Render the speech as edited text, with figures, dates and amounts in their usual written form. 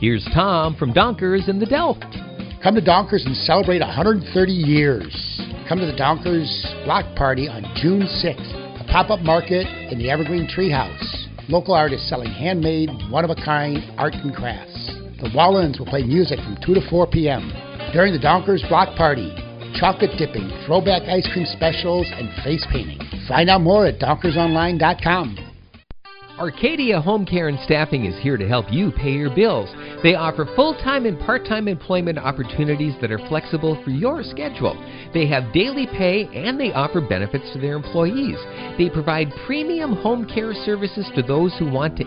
Here's Tom from Donkers in the Delft. Come to Donkers and celebrate 130 years. Come to the Donkers Block Party on June 6th, a pop-up market in the Evergreen Treehouse. Local artists selling handmade, one-of-a-kind art and crafts. The Wallens will play music from 2 to 4 p.m. During the Donkers Block Party, chocolate dipping, throwback ice cream specials, and face painting. Find out more at donkersonline.com. Arcadia Home Care and Staffing is here to help you pay your bills. They offer full-time and part-time employment opportunities that are flexible for your schedule. They have daily pay and they offer benefits to their employees. They provide premium home care services to those who want to